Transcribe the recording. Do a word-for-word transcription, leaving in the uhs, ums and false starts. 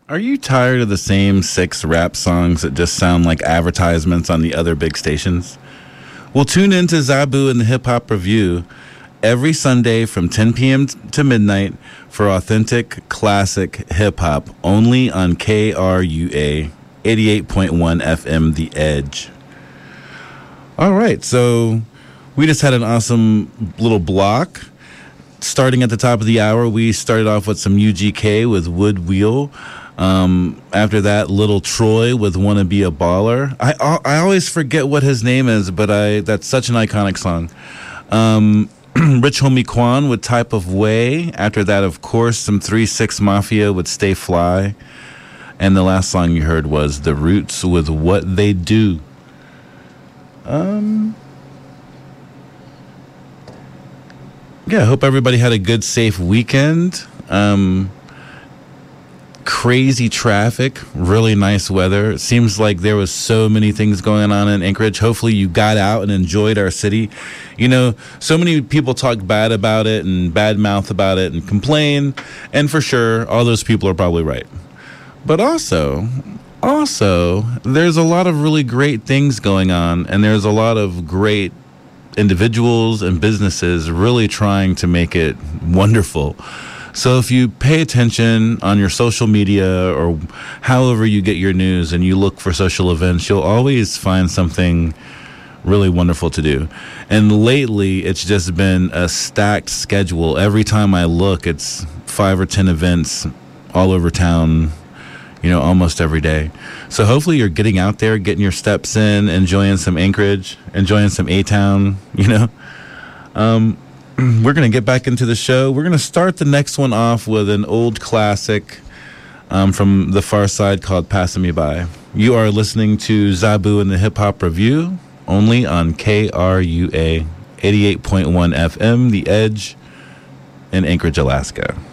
Are you tired of the same six rap songs that just sound like advertisements on the other big stations? Well, tune in to Zabu and the Hip Hop Review every Sunday from ten p.m. to midnight for authentic, classic hip hop only on K R U A eighty-eight point one F M The Edge. All right, so we just had an awesome little block. Starting at the top of the hour, we started off with some U G K with Wood Wheel. Um, after that, Little Troy with Wanna Be a Baller. I I always forget what his name is, but I that's such an iconic song. Um, Rich Homie Quan with Type of Way. After that, of course, some three six Mafia with Stay Fly. And the last song you heard was The Roots with What They Do. Um... Yeah, I hope everybody had a good, safe weekend. Um, crazy traffic, really nice weather. It seems like there was so many things going on in Anchorage. Hopefully you got out and enjoyed our city. You know, so many people talk bad about it and bad mouth about it and complain. And for sure, all those people are probably right. But also, also, there's a lot of really great things going on. And there's a lot of great individuals and businesses really trying to make it wonderful. So if you pay attention on your social media or however you get your news and you look for social events, you'll always find something really wonderful to do. And lately, it's just been a stacked schedule. Every time I look, it's five or ten events all over town, you know, almost every day. So hopefully you're getting out there, getting your steps in, enjoying some Anchorage, enjoying some A-Town, you know. Um, we're going to get back into the show. We're going to start the next one off with an old classic um, from the Far Side called Passing Me By. You are listening to Zabu and the Hip Hop Review, only on K R U A eighty-eight point one F M, The Edge, in Anchorage, Alaska.